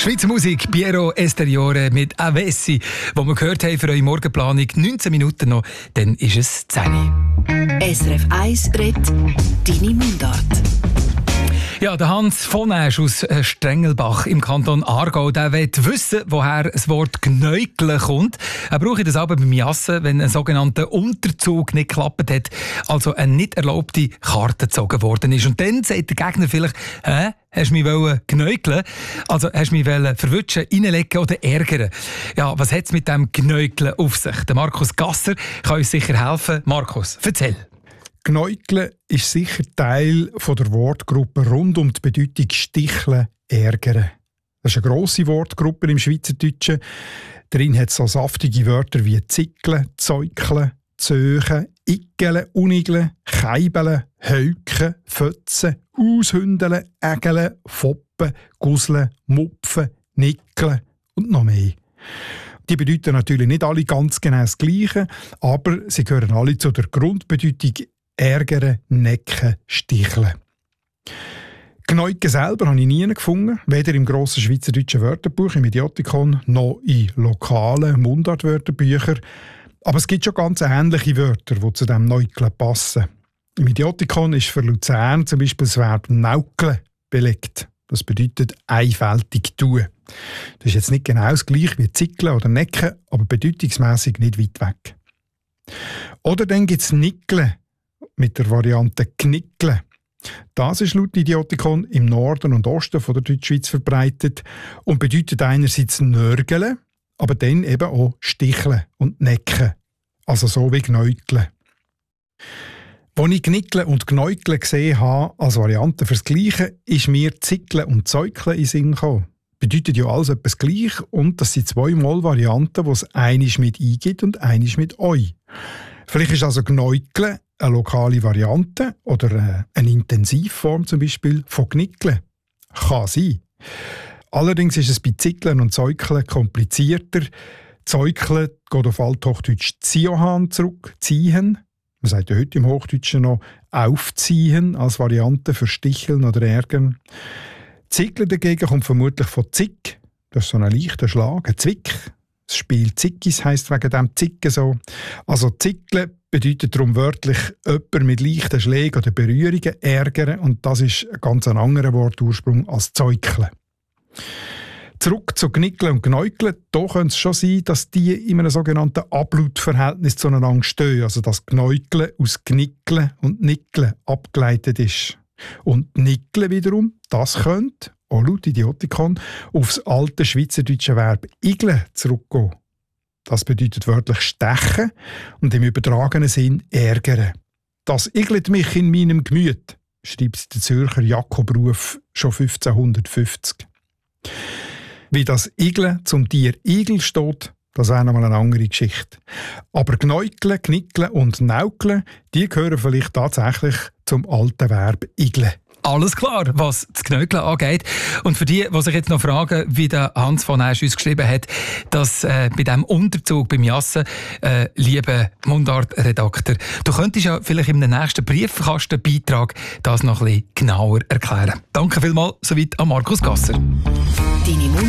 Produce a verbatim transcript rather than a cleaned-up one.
Schweizer Musik, Piero Esteriore mit Avessi, wo wir gehört haben für eure Morgenplanung. neunzehn Minuten noch, dann ist es zehn Uhr. S R F eins redet deine Mundart. Ja, der Hans von Asch aus Strengelbach im Kanton Aargau, der will wissen, woher das Wort «gnäugle» kommt. Er braucht das aber beim Jassen, wenn ein sogenannter Unterzug nicht geklappt hat, also eine nicht erlaubte Karte gezogen worden ist. Und dann sagt der Gegner vielleicht, hä? Hast du mich gnäugeln? Also hast du mich verwutschen, reinlegen oder ärgern? Ja, was hat es mit dem Gnäugeln auf sich? Der Markus Gasser kann uns sicher helfen. Markus, erzähl. Gnäugeln ist sicher Teil von der Wortgruppe rund um die Bedeutung sticheln, ärgern. Das ist eine grosse Wortgruppe im Schweizerdeutschen. Darin hat es so saftige Wörter wie zickeln, zäukeln, zöchen, iggeln, unigeln, keibeln, heuken, fötzen, aushündeln, ägeln, foppen, gusseln, mupfen, nickeln und noch mehr. Die bedeuten natürlich nicht alle ganz genau das Gleiche, aber sie gehören alle zu der Grundbedeutung ärgern, necken, sticheln. Gnäugen selber habe ich nie gefunden, weder im grossen Schweizerdeutschen Wörterbuch, im Idiotikon, noch in lokalen Mundartwörterbüchern. Aber es gibt schon ganz ähnliche Wörter, die zu diesem Gnäugeln passen. Im Idiotikon ist für Luzern zum Beispiel das Verb «naukeln» belegt. Das bedeutet einfältig tun. Das ist jetzt nicht genau das gleiche wie zickeln oder necken, aber bedeutungsmässig nicht weit weg. Oder dann gibt es «nickeln» mit der Variante «knickeln». Das ist laut Idiotikon im Norden und Osten von der Deutschschweiz verbreitet und bedeutet einerseits «nörgeln», aber dann eben auch «sticheln» und «necken». Also so wie «gnäugeln». Als ich «Knickeln» und «Gnäugeln» gesehen habe, als Variante fürs Gleiche, ist mir «Zickeln» und «Zäukeln» in den Sinn gekommen. Bedeutet ja alles etwas gleich und das sind zweimal Varianten, die es einisch mit «i» gibt und einisch mit «oi». Vielleicht ist also «Gnäugeln» eine lokale Variante oder eine Intensivform zum Beispiel von «Knickeln». Kann sein. Allerdings ist es bei «Zickeln» und «Zäukeln» komplizierter. «Zäukeln» geht auf Althochdeutsch «ziohan» zurück, «ziehen». Man sagt ja heute im Hochdeutschen noch «aufziehen» als Variante für «sticheln» oder «ärgern». «Zickeln» dagegen kommt vermutlich von «zick». Das ist so ein leichter Schlag, ein Zwick. Das Spiel «Zickis» heisst wegen dem «Zicken» so. Also «Zickeln» bedeutet darum wörtlich jemand mit leichten Schlägen oder Berührungen ärgern und das ist ein ganz anderer Wortursprung als «Zäukeln». Zurück zu «Knickeln» und «Gnäugeln». Da könnte es schon sein, dass die in einem sogenannten Ablautverhältnis zueinander stehen. Also dass «Gnäugeln» aus «Knickeln» und «Nickeln» abgeleitet ist. Und «Nickeln» wiederum, das könnte, auch laut Idiotikon, auf das alte schweizerdeutsche Verb «igeln» zurückgehen. Das bedeutet wörtlich «stechen» und im übertragenen Sinn «ärgern». «Das igelt mich in meinem Gemüt», schreibt der Zürcher Jakob Ruf schon fünfzehnhundertfünfzig. Wie das Igeln zum Tier Igel steht, das wäre nochmal eine andere Geschichte. Aber Gnäugeln, Knickeln und Naukeln, die gehören vielleicht tatsächlich zum alten Verb «igeln». Alles klar, was das Gnäugeln angeht. Und für die, die sich jetzt noch fragen, wie der Hans von Asch uns geschrieben hat, dass äh, bei diesem Unterzug beim Jassen, äh, lieber Mundartredakteur, du könntest ja vielleicht im nächsten Briefkastenbeitrag das noch ein bisschen genauer erklären. Danke vielmals, soweit an Markus Gasser. Deine